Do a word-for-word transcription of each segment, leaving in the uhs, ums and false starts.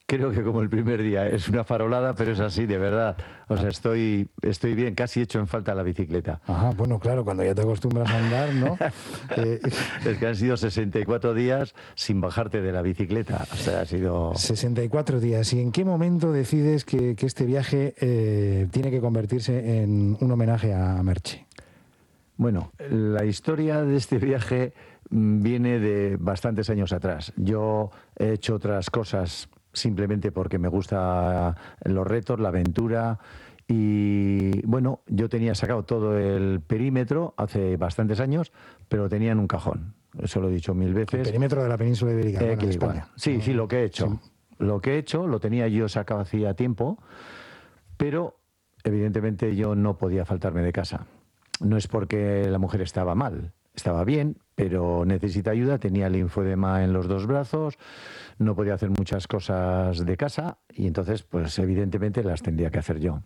creo que como el primer día. Es una farolada, pero es así, de verdad. O sea, estoy, estoy bien, casi hecho en falta la bicicleta. Ajá, bueno, claro, cuando ya te acostumbras a andar, ¿no? eh, Es que han sido sesenta y cuatro días sin bajarte de la bicicleta. O sea, ha sido... sesenta y cuatro días. ¿Y en qué momento decides que, que este viaje eh, tiene que convertirse en un homenaje a Merche? Bueno, la historia de este viaje viene de bastantes años atrás. Yo he hecho otras cosas simplemente porque me gustan los retos, la aventura. Y bueno, yo tenía sacado todo el perímetro hace bastantes años, pero lo tenía en un cajón. Eso lo he dicho mil veces. El perímetro de la península ibérica, Eh, bueno, que de igual. España. Sí, sí, lo que he hecho. Sí. Lo que he hecho lo tenía yo sacado hacía tiempo, pero evidentemente yo no podía faltarme de casa. No es porque la mujer estaba mal, estaba bien, pero necesita ayuda, tenía linfodema en los dos brazos, no podía hacer muchas cosas de casa y entonces, pues evidentemente las tendría que hacer yo.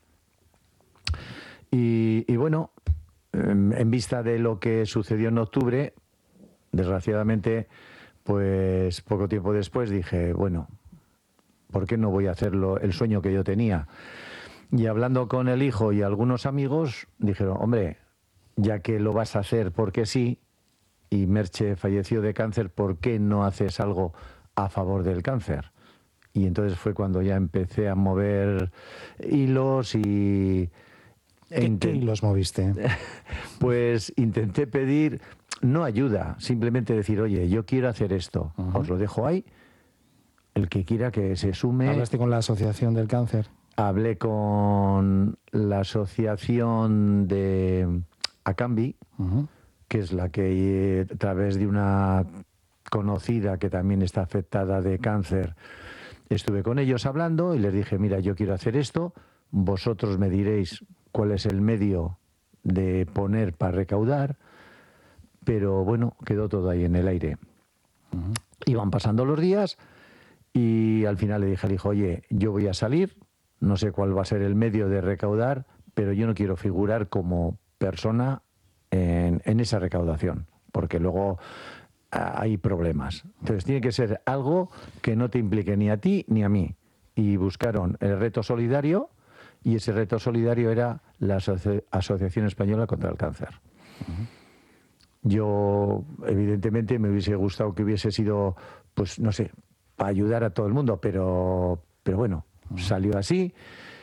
Y, y bueno, en vista de lo que sucedió en octubre, desgraciadamente, pues poco tiempo después dije, bueno, ¿por qué no voy a hacerlo el sueño que yo tenía? Y hablando con el hijo y algunos amigos, dijeron, hombre, ya que lo vas a hacer porque sí, y Merche falleció de cáncer, ¿por qué no haces algo a favor del cáncer? Y entonces fue cuando ya empecé a mover hilos y... ¿Qué, intent... ¿Qué hilos moviste? Pues intenté pedir, no ayuda, simplemente decir, oye, yo quiero hacer esto, uh-huh. Os lo dejo ahí, el que quiera que se sume... ¿Hablaste con la Asociación del Cáncer? Hablé con la Asociación de Acambi, uh-huh. que es la que a través de una conocida que también está afectada de cáncer, estuve con ellos hablando y les dije, mira, yo quiero hacer esto, vosotros me diréis cuál es el medio de poner para recaudar, pero bueno, quedó todo ahí en el aire. Uh-huh. Iban pasando los días y al final le dije al hijo, oye, yo voy a salir, no sé cuál va a ser el medio de recaudar, pero yo no quiero figurar como persona en, en esa recaudación, porque luego hay problemas. Entonces tiene que ser algo que no te implique ni a ti ni a mí. Y buscaron el reto solidario, y ese reto solidario era la Asoci- Asociación Española contra el Cáncer. Uh-huh. Yo, evidentemente, me hubiese gustado que hubiese sido, pues no sé, para ayudar a todo el mundo, pero, pero bueno, uh-huh. Salió así,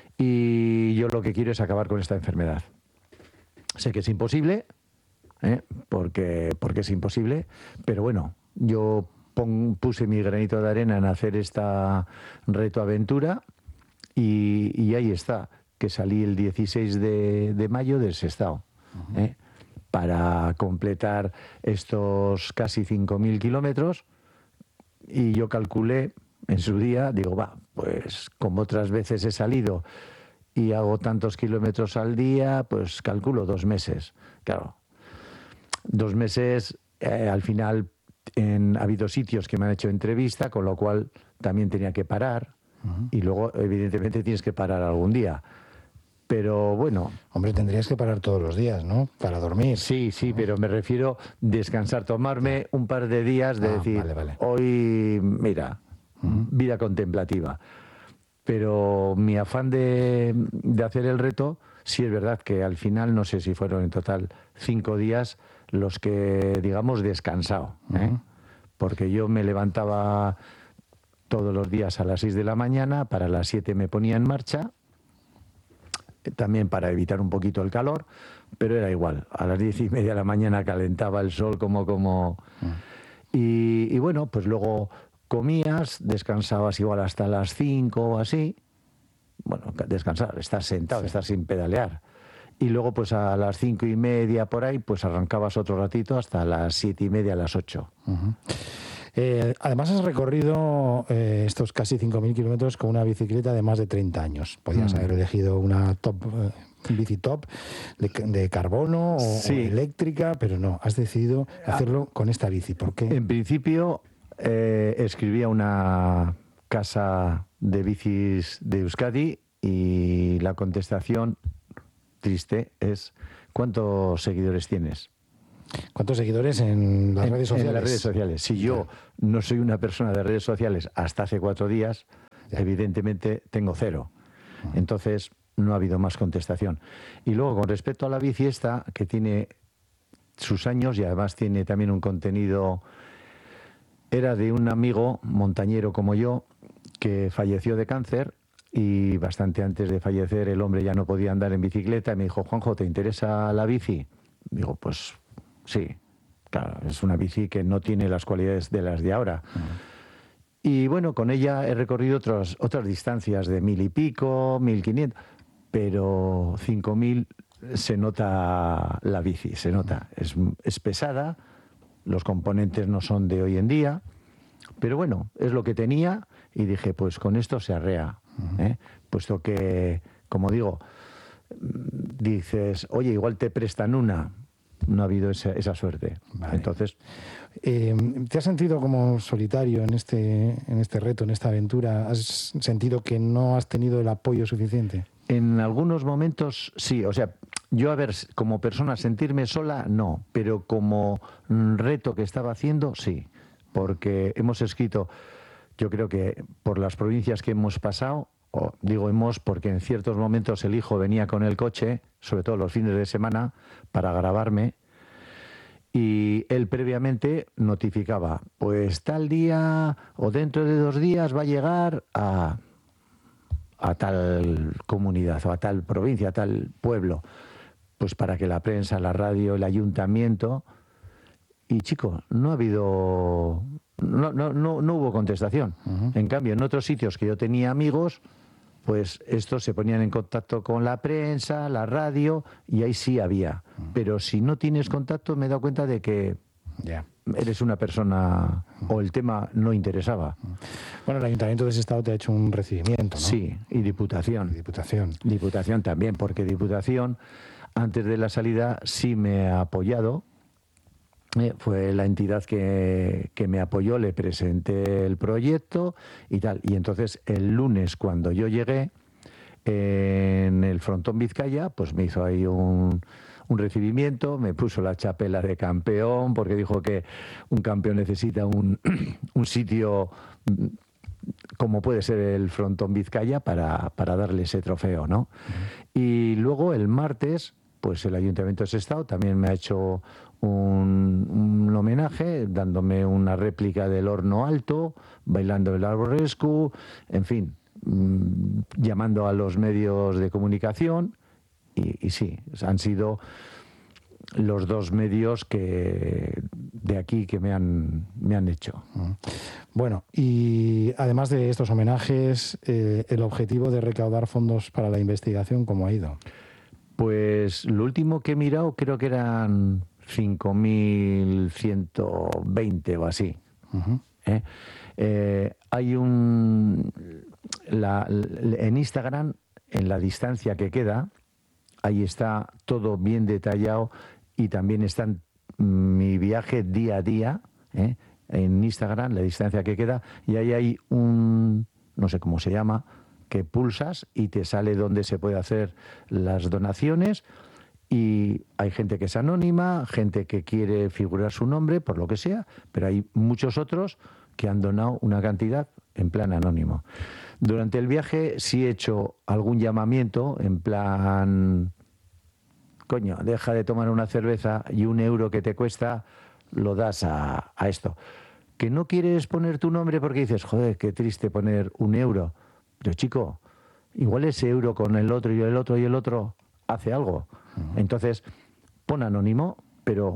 y yo lo que quiero es acabar con esta enfermedad. Sé que es imposible, ¿eh? porque, porque es imposible, pero bueno, yo pon, puse mi granito de arena en hacer esta reto aventura, y, y ahí está, que salí el dieciséis de mayo del Sestao, uh-huh. ¿eh? para completar estos casi cinco mil kilómetros, y yo calculé en su día, digo, va, pues como otras veces he salido y hago tantos kilómetros al día, pues calculo dos meses. Claro, dos meses, eh, al final en, ha habido sitios que me han hecho entrevista, con lo cual también tenía que parar, uh-huh. y luego evidentemente tienes que parar algún día. Pero bueno... Hombre, tendrías que parar todos los días, ¿no? Para dormir. Sí, sí, pero me refiero a descansar, tomarme un par de días de ah, decir, vale, vale. Hoy, mira, uh-huh. vida contemplativa. Pero mi afán de, de hacer el reto, sí es verdad que al final, no sé si fueron en total cinco días los que, digamos, descansado, ¿eh? Uh-huh. Porque yo me levantaba todos los días a las seis de la mañana, para las siete me ponía en marcha, también para evitar un poquito el calor, pero era igual, a las diez y media de la mañana calentaba el sol como... como uh-huh. y, y bueno, pues luego comías, descansabas igual hasta las cinco o así, bueno, descansar, estar sentado, sí. estar sin pedalear, y luego pues a las cinco y media por ahí, pues arrancabas otro ratito hasta las siete y media, a las ocho. Uh-huh. Eh, además has recorrido eh, estos casi cinco mil kilómetros con una bicicleta de más de treinta años. Podías mm. haber elegido una top, eh, bici top de, de carbono o, sí. o eléctrica, pero no, has decidido hacerlo con esta bici. ¿Por qué? En principio eh, escribí a una casa de bicis de Euskadi y la contestación triste es: ¿cuántos seguidores tienes? ¿Cuántos seguidores en las en, redes sociales? En las redes sociales. Si yo no soy una persona de redes sociales hasta hace cuatro días, ya. Evidentemente tengo cero. Uh-huh. Entonces no ha habido más contestación. Y luego, con respecto a la bici esta, que tiene sus años y además tiene también un contenido, era de un amigo montañero como yo, que falleció de cáncer y bastante antes de fallecer el hombre ya no podía andar en bicicleta y me dijo, Juanjo, ¿te interesa la bici? Digo, pues sí, claro, es una bici que no tiene las cualidades de las de ahora. Uh-huh. Y bueno, con ella he recorrido otras, otras distancias de mil y pico, mil quinientos, pero cinco mil se nota la bici, se nota. Es, es pesada, los componentes no son de hoy en día, pero bueno, es lo que tenía y dije, pues con esto se arrea. Uh-huh. ¿eh? Puesto que, como digo, dices, oye, igual te prestan una. No ha habido esa, esa suerte. Vale. Entonces, eh, ¿te has sentido como solitario en este, en este reto, en esta aventura? ¿Has sentido que no has tenido el apoyo suficiente? En algunos momentos sí. O sea, yo, a ver, como persona sentirme sola, no. Pero como reto que estaba haciendo, sí. Porque hemos escrito, yo creo que por las provincias que hemos pasado, o digo hemos porque en ciertos momentos el hijo venía con el coche, sobre todo los fines de semana, para grabarme, y él previamente notificaba, pues tal día o dentro de dos días va a llegar a, a tal comunidad o a tal provincia, a tal pueblo, pues para que la prensa, la radio, el ayuntamiento... Y chico, no ha habido... No, no, no, no hubo contestación. Uh-huh. En cambio, en otros sitios que yo tenía amigos, pues estos se ponían en contacto con la prensa, la radio, y ahí sí había. Uh-huh. Pero si no tienes contacto, me he dado cuenta de que yeah. eres una persona... Uh-huh. O el tema no interesaba. Uh-huh. Bueno, el Ayuntamiento de ese estado te ha hecho un recibimiento, ¿no? Sí, y Diputación. Y Diputación. Diputación también, porque Diputación, antes de la salida, sí me ha apoyado. Eh, fue la entidad que, que me apoyó, le presenté el proyecto y tal. Y entonces el lunes, cuando yo llegué eh, en el frontón Vizcaya, pues me hizo ahí un, un recibimiento, me puso la chapela de campeón, porque dijo que un campeón necesita un, un sitio como puede ser el frontón Vizcaya para, para darle ese trofeo, ¿no? Uh-huh. Y luego el martes, pues el Ayuntamiento de Sestao también me ha hecho un, un homenaje, dándome una réplica del Horno Alto, bailando el arborescu, en fin, mmm, llamando a los medios de comunicación y, y sí, han sido los dos medios que de aquí que me han, me han hecho. Bueno, y además de estos homenajes, eh, el objetivo de recaudar fondos para la investigación, ¿cómo ha ido? Pues lo último que he mirado creo que eran cinco mil ciento veinte o así. Uh-huh. ¿Eh? Eh, hay un... La, en Instagram, en la distancia que queda, ahí está todo bien detallado y también está mi viaje día a día, ¿eh? En Instagram, la distancia que queda, y ahí hay un... no sé cómo se llama... que pulsas y te sale donde se puede hacer las donaciones y hay gente que es anónima, gente que quiere figurar su nombre por lo que sea, pero hay muchos otros que han donado una cantidad en plan anónimo. Durante el viaje sí he hecho algún llamamiento en plan, coño, deja de tomar una cerveza y un euro que te cuesta lo das a, a esto. Que no quieres poner tu nombre porque dices, joder, qué triste poner un euro. Pero chico, igual ese euro con el otro y el otro y el otro hace algo. Uh-huh. Entonces, pon anónimo, pero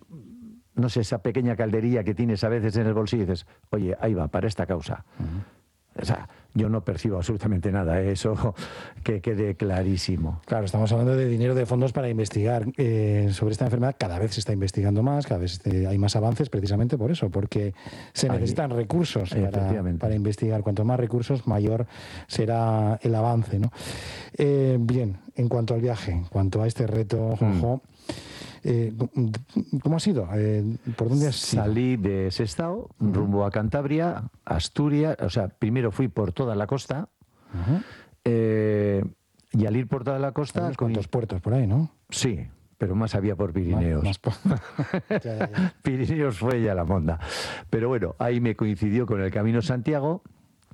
no sé, esa pequeña calderilla que tienes a veces en el bolsillo y dices, oye, ahí va, para esta causa. Uh-huh. O sea, yo no percibo absolutamente nada, ¿eh? Eso que quede clarísimo. Claro, estamos hablando de dinero de fondos para investigar eh, sobre esta enfermedad. Cada vez se está investigando más, cada vez eh, hay más avances precisamente por eso, porque se Ahí, necesitan recursos para, para investigar. Cuanto más recursos, mayor será el avance, ¿no? Eh, bien, en cuanto al viaje, en cuanto a este reto, Juanjo, mm. Eh, ¿cómo ha sido? Eh, ¿Por dónde has ido? Salí de Sestao, uh-huh. rumbo a Cantabria, Asturias, o sea, primero fui por toda la costa, uh-huh. eh, y al ir por toda la costa... Hay cuantos con... puertos por ahí, ¿no? Sí, pero más había por Pirineos. Más, más por... ya, ya, ya. Pirineos fue ya la monda. Pero bueno, ahí me coincidió con el Camino Santiago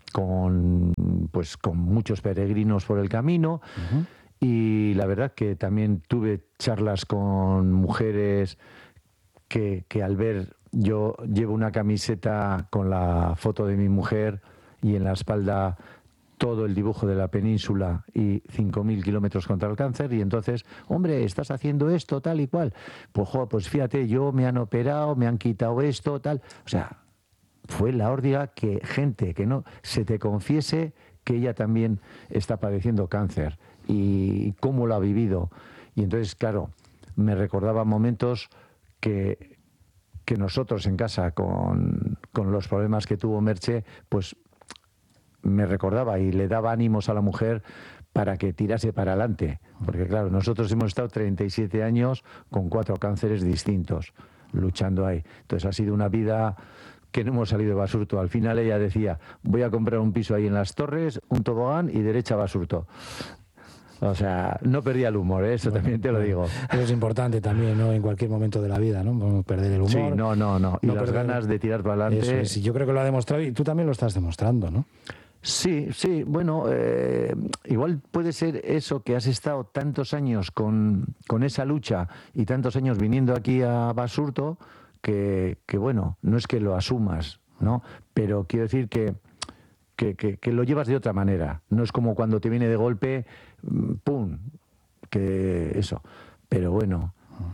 con, pues, con muchos peregrinos por el camino. Uh-huh. Y la verdad que también tuve charlas con mujeres que, que al ver, yo llevo una camiseta con la foto de mi mujer y en la espalda todo el dibujo de la península y cinco mil kilómetros contra el cáncer, y entonces, hombre, estás haciendo esto, tal y cual. Pues, jo, pues fíjate, yo me han operado, me han quitado esto, tal. O sea, fue la órdiga que gente que no se te confiese que ella también está padeciendo cáncer y cómo lo ha vivido. Y entonces, claro, me recordaba momentos que, que nosotros en casa, con, con los problemas que tuvo Merche, pues me recordaba y le daba ánimos a la mujer para que tirase para adelante. Porque claro, nosotros hemos estado treinta y siete años con cuatro cánceres distintos, luchando ahí. Entonces ha sido una vida que no hemos salido de Basurto. Al final ella decía, voy a comprar un piso ahí en Las Torres, un tobogán y derecha a Basurto. O sea, no perdía el humor, ¿eh? Eso bueno, también te lo digo. Eso es importante también, ¿no? En cualquier momento de la vida, ¿no? Podemos perder el humor. Sí, no, no, no. Y no las perder... ganas de tirar para adelante. Eso es, y yo creo que lo ha demostrado y tú también lo estás demostrando, ¿no? Sí, sí, bueno, eh, igual puede ser eso, que has estado tantos años con, con esa lucha y tantos años viniendo aquí a Basurto, que, que bueno, no es que lo asumas, ¿no? Pero quiero decir que, que, que, que lo llevas de otra manera. No es como cuando te viene de golpe, ¡pum!, que eso. Pero bueno.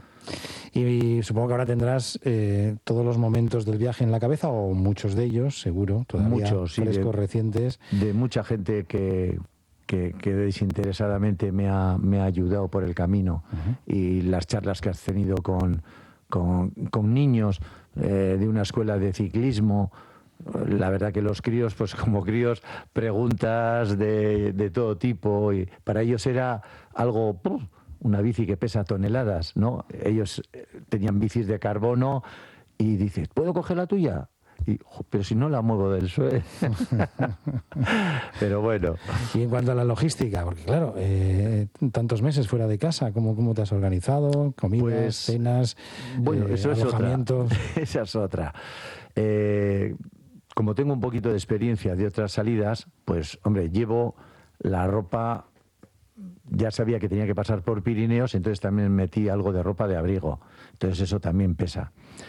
Y supongo que ahora tendrás eh, todos los momentos del viaje en la cabeza, o muchos de ellos, seguro, todavía muchos, sí, frescos, de, recientes. De mucha gente que, que, que desinteresadamente me ha, me ha ayudado por el camino. Uh-huh. Y las charlas que has tenido con, con, con niños eh, de una escuela de ciclismo. La verdad que los críos, pues como críos, preguntas de, de todo tipo. Y para ellos era algo... ¡puf! Una bici que pesa toneladas, ¿no? Ellos tenían bicis de carbono y dices, ¿puedo coger la tuya? Y, pero si no la muevo del suelo. Pero bueno. Y en cuanto a la logística, porque claro, eh, tantos meses fuera de casa, ¿cómo, cómo te has organizado? ¿Comidas, pues, cenas, bueno, eh, eso alojamientos? Es otra. Esa es otra. Eh, como tengo un poquito de experiencia de otras salidas, pues, hombre, llevo la ropa... Ya sabía que tenía que pasar por Pirineos, entonces también metí algo de ropa de abrigo. Entonces eso también pesa.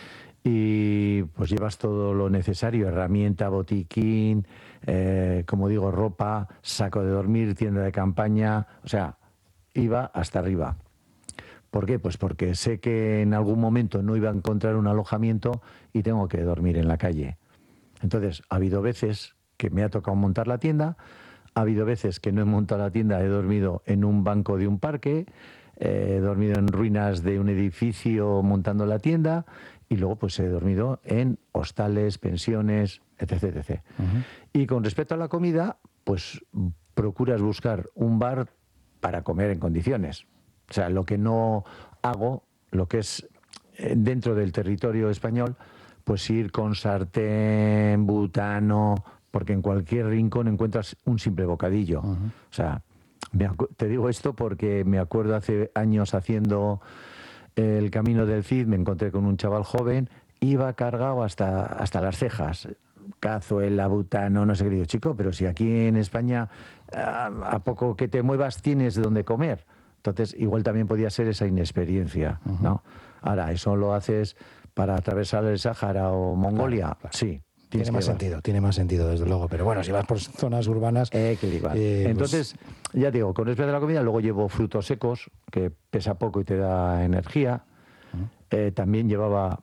Y pues llevas todo lo necesario, herramienta, botiquín, eh, como digo, ropa, saco de dormir, tienda de campaña, o sea, iba hasta arriba. ¿Por qué? Pues porque sé que en algún momento no iba a encontrar un alojamiento y tengo que dormir en la calle. Entonces, ha habido veces que me ha tocado montar la tienda. Ha habido veces que no he montado la tienda, he dormido en un banco de un parque, eh, he dormido en ruinas de un edificio montando la tienda, y luego pues he dormido en hostales, pensiones, etcétera, etcétera. Uh-huh. Y con respecto a la comida, pues procuras buscar un bar para comer en condiciones. O sea, lo que no hago, lo que es eh, dentro del territorio español, pues ir con sartén, butano... porque en cualquier rincón encuentras un simple bocadillo. Uh-huh. O sea, me acu- te digo esto porque me acuerdo hace años haciendo el Camino del Cid, me encontré con un chaval joven, iba cargado hasta, hasta las cejas, cazuela, butano, no sé qué. Digo, chico, pero si aquí en España a, a poco que te muevas tienes de dónde comer. Entonces, igual también podía ser esa inexperiencia, uh-huh. ¿no? Ahora, ¿eso lo haces para atravesar el Sáhara o Mongolia? Claro, claro. Sí. Tiene más sentido, tiene más sentido, desde luego. Pero bueno, si vas por zonas urbanas... Eh, que igual. Eh, Entonces, pues... ya digo, con respecto a la comida, luego llevo frutos secos, que pesa poco y te da energía. Uh-huh. Eh, también llevaba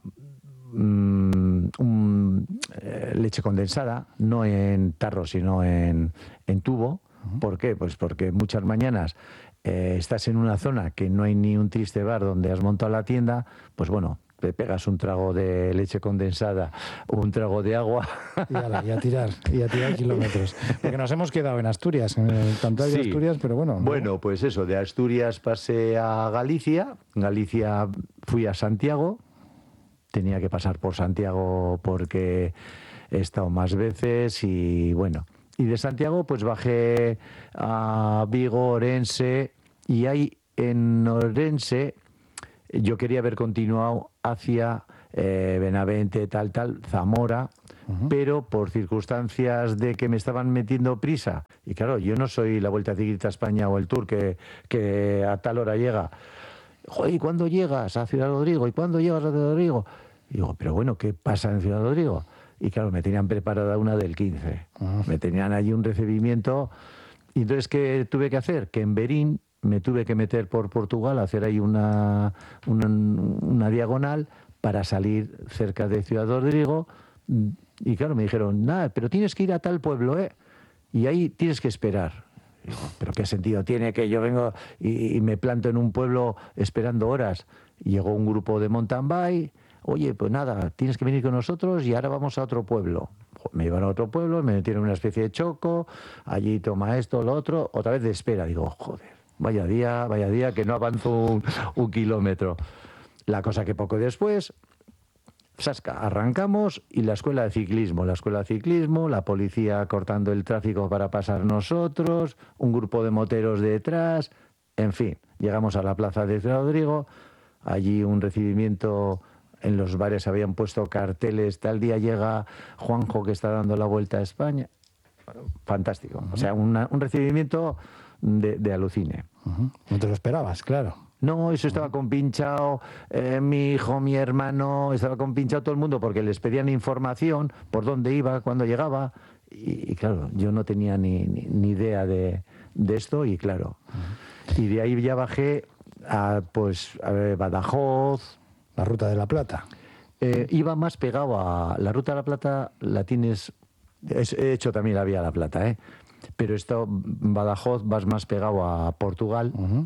um, un, eh, leche condensada, no en tarro, sino en, en tubo. Uh-huh. ¿Por qué? Pues porque muchas mañanas eh, estás en una zona que no hay ni un triste bar donde has montado la tienda, pues bueno... te pegas un trago de leche condensada, un trago de agua. Y, ala, y a tirar, y a tirar kilómetros. Porque nos hemos quedado en Asturias, en el Cantabria de sí. Asturias, pero bueno. ¿no? Bueno, pues eso, de Asturias pasé a Galicia. Galicia fui a Santiago. Tenía que pasar por Santiago porque he estado más veces y bueno. Y de Santiago pues bajé a Vigo, Orense, y ahí en Orense... yo quería haber continuado hacia eh, Benavente, tal, tal, Zamora, uh-huh. pero por circunstancias de que me estaban metiendo prisa, y claro, yo no soy la Vuelta Ciclista a España o el Tour que, que a tal hora llega. Joder, ¿y cuándo llegas a Ciudad Rodrigo? ¿Y cuándo llegas a Ciudad Rodrigo? Y digo, pero bueno, ¿qué pasa en Ciudad Rodrigo? Y claro, me tenían preparada una del quince. Uh-huh. Me tenían allí un recibimiento. Y entonces, ¿qué tuve que hacer? Que en Berín me tuve que meter por Portugal, hacer ahí una, una, una diagonal para salir cerca de Ciudad Rodrigo. Y claro, me dijeron, nada, pero tienes que ir a tal pueblo, ¿eh? Y ahí tienes que esperar. Digo, ¿pero qué sentido tiene que yo vengo y, y me planto en un pueblo esperando horas? Y llegó un grupo de mountain bike, oye, pues nada, tienes que venir con nosotros y ahora vamos a otro pueblo. Me llevaron a otro pueblo, me metieron en una especie de choco, allí toma esto, lo otro, otra vez de espera. Digo, joder, vaya día, vaya día, que no avanzo un, un kilómetro. La cosa que poco después, Sasca, arrancamos y la escuela de ciclismo, la escuela de ciclismo, la policía cortando el tráfico para pasar nosotros, un grupo de moteros detrás, en fin, llegamos a la plaza de Rodrigo, allí un recibimiento, en los bares habían puesto carteles, tal día llega Juanjo que está dando la vuelta a España, fantástico, uh-huh. o sea, una, un recibimiento de, de alucine. Uh-huh. No te lo esperabas, claro. No, eso estaba compinchado, eh, mi hijo, mi hermano, estaba compinchado todo el mundo porque les pedían información por dónde iba, cuándo llegaba. Y, y claro, yo no tenía ni, ni, ni idea de, de esto y claro. Uh-huh. Y de ahí ya bajé a, pues, a Badajoz. La Ruta de la Plata. Eh, iba más pegado a... La Ruta de la Plata la tienes... He hecho también la Vía de la Plata, ¿eh? Pero esto, Badajoz, vas más pegado a Portugal. Uh-huh.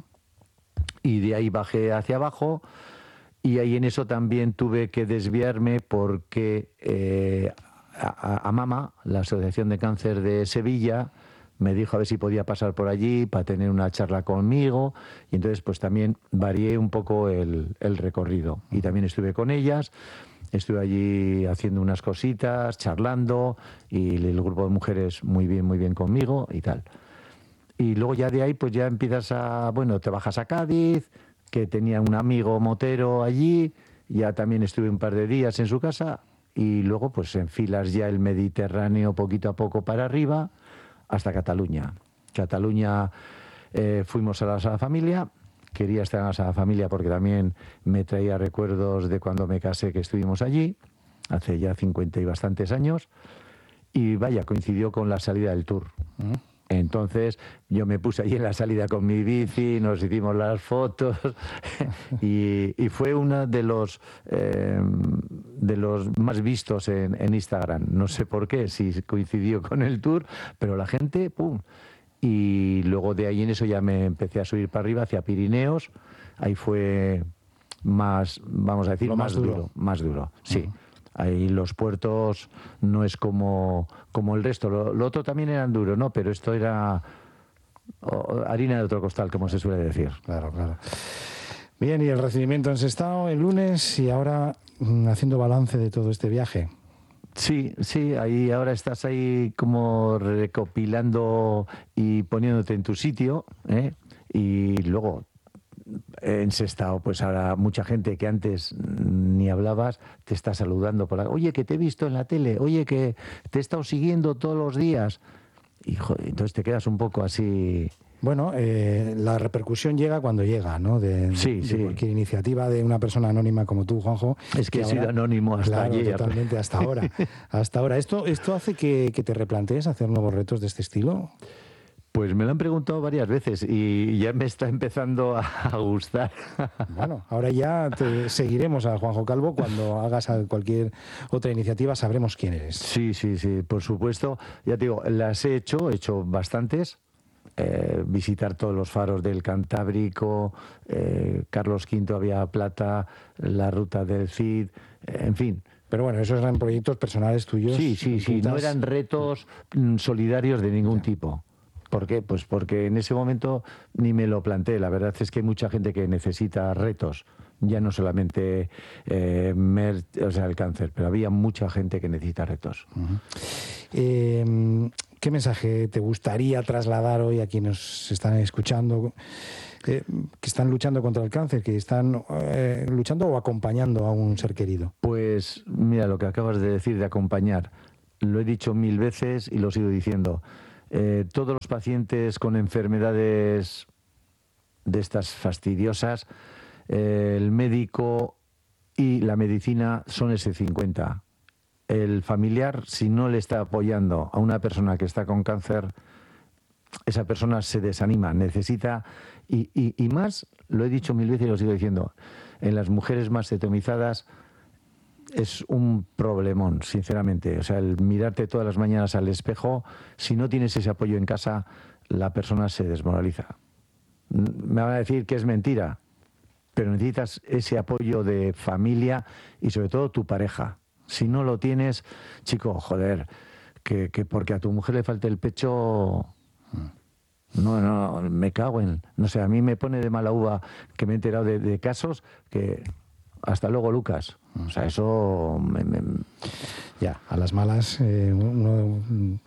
Y de ahí bajé hacia abajo y ahí en eso también tuve que desviarme porque eh, a, a Mama, la Asociación de Cáncer de Sevilla, me dijo a ver si podía pasar por allí para tener una charla conmigo y entonces pues también varié un poco el, el recorrido y también estuve con ellas, estuve allí haciendo unas cositas, charlando y el grupo de mujeres muy bien, muy bien conmigo y tal. Y luego ya de ahí pues ya empiezas a, bueno, te bajas a Cádiz, que tenía un amigo motero allí, ya también estuve un par de días en su casa y luego pues enfilas ya el Mediterráneo poquito a poco para arriba hasta Cataluña. Cataluña eh, fuimos a la Sagrada Familia, quería estar en la Sagrada Familia porque también me traía recuerdos de cuando me casé que estuvimos allí, hace ya cincuenta y bastantes años, y vaya, coincidió con la salida del Tour. ¿Mm? Entonces yo me puse allí en la salida con mi bici, nos hicimos las fotos y, y fue uno de los eh, de los más vistos en, en Instagram. No sé por qué, si coincidió con el Tour, pero la gente, ¡pum! Y luego de ahí en eso ya me empecé a subir para arriba hacia Pirineos. Ahí fue más, vamos a decir, Lo más, más duro. duro, más duro, sí. Uh-huh. Ahí los puertos no es como, como el resto. Lo, lo otro también eran duros, ¿no? Pero esto era oh, harina de otro costal, como se suele decir. Claro, claro. Bien, y el recibimiento en Sestao el lunes y ahora mmm, haciendo balance de todo este viaje. Sí, sí, ahí ahora estás ahí como recopilando y poniéndote en tu sitio, ¿eh? Y luego... en Sestao, pues ahora mucha gente que antes ni hablabas te está saludando por la... Oye, que te he visto en la tele, oye, que te he estado siguiendo todos los días. Y joder, entonces te quedas un poco así... Bueno, eh, la repercusión llega cuando llega, ¿no? De, sí, de sí. cualquier iniciativa de una persona anónima como tú, Juanjo. Es que, que he ahora, sido anónimo hasta claro, ayer. Totalmente, hasta ahora. Hasta ahora. ¿Esto, esto hace que, que te replantees hacer nuevos retos de este estilo? Pues me lo han preguntado varias veces y ya me está empezando a gustar. Bueno, ahora ya te seguiremos a Juanjo Calvo. Cuando hagas cualquier otra iniciativa sabremos quién eres. Sí, sí, sí, por supuesto. Ya te digo, las he hecho, he hecho bastantes. Eh, visitar todos los faros del Cantábrico, eh, Carlos quinto, Vía Plata, la ruta del Cid, eh, en fin. Pero bueno, esos eran proyectos personales tuyos. Sí, sí, sí, no eran retos mm, solidarios de ningún sí. tipo. ¿Por qué? Pues porque en ese momento ni me lo planteé. La verdad es que hay mucha gente que necesita retos, Ya no solamente eh, mer, o sea, el cáncer, pero había mucha gente que necesita retos. Uh-huh. eh, ¿Qué mensaje te gustaría trasladar hoy a quienes nos están escuchando, eh, que están luchando contra el cáncer, que están eh, luchando o acompañando a un ser querido? Pues mira, lo que acabas de decir de acompañar, lo he dicho mil veces y lo sigo diciendo. Eh, todos los pacientes con enfermedades de estas fastidiosas, eh, el médico y la medicina son ese cincuenta. El familiar, si no le está apoyando a una persona que está con cáncer, esa persona se desanima, necesita, y, y, y más, lo he dicho mil veces y lo sigo diciendo, en las mujeres mastectomizadas es un problemón, sinceramente. O sea, el mirarte todas las mañanas al espejo, si no tienes ese apoyo en casa, la persona se desmoraliza. Me van a decir que es mentira, pero necesitas ese apoyo de familia y sobre todo tu pareja. Si no lo tienes, chico, joder, que, que porque a tu mujer le falte el pecho, no, no, me cago en, no sé, a mí me pone de mala uva que me he enterado de, de casos que, hasta luego, Lucas, o sea, eso me, me... ya, a las malas, eh, uno...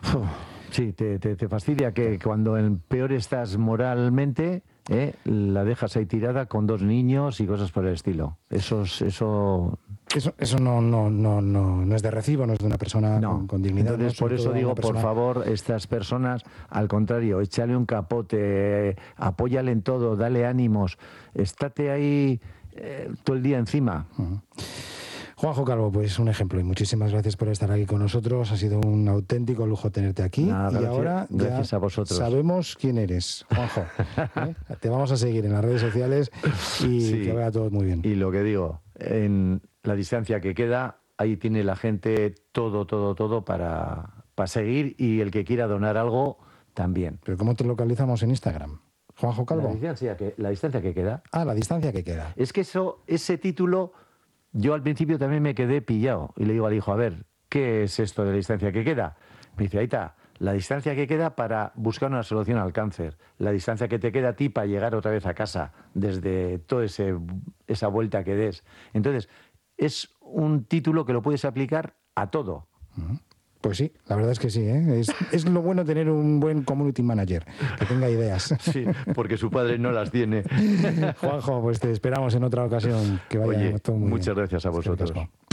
sí, te, te, te fastidia que cuando en peor estás moralmente, eh, la dejas ahí tirada con dos niños y cosas por el estilo. Eso es, eso... Eso, eso no, no, no, no, no es de recibo, no es de una persona no. con, con dignidad. Entonces, no, por eso digo, persona... por favor, estas personas, al contrario, échale un capote, eh, apóyale en todo, dale ánimos, estate ahí eh, todo el día encima. Uh-huh. Juanjo Calvo, pues un ejemplo, y muchísimas gracias por estar aquí con nosotros. Ha sido un auténtico lujo tenerte aquí. Nada, y gracias, ahora gracias ya a vosotros. Sabemos quién eres, Juanjo. ¿eh? Te vamos a seguir en las redes sociales y sí, que vaya todo muy bien. Y lo que digo, en la distancia que queda, ahí tiene la gente todo, todo, todo para, para seguir, y el que quiera donar algo, también. ¿Pero cómo te localizamos en Instagram? Juanjo Calvo. La distancia que, la distancia que queda. Ah, la distancia que queda. Es que eso, ese título... Yo al principio también me quedé pillado y le digo al hijo, a ver, ¿qué es esto de la distancia que queda? Me dice, ahí está, la distancia que queda para buscar una solución al cáncer, la distancia que te queda a ti para llegar otra vez a casa desde toda esa vuelta que des. Entonces, es un título que lo puedes aplicar a todo. Uh-huh. Pues sí, la verdad es que sí, ¿eh? es, es lo bueno tener un buen community manager, que tenga ideas. Sí, porque su padre no las tiene. Juanjo, pues te esperamos en otra ocasión. Que vaya Oye, todo muy muchas bien. gracias a vosotros.